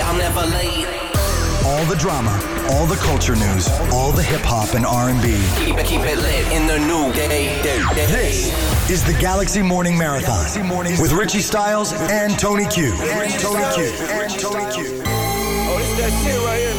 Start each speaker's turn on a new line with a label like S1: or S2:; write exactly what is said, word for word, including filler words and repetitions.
S1: I'm never late.
S2: All the drama, all the culture news, all the hip-hop and R and B.
S1: Keep it, keep it lit in the new day. day, day.
S2: This is the Galaxy Morning Marathon with Richie Styles and Tony Q. And Tony Q. And Tony Q.
S3: Oh, this that shit right here.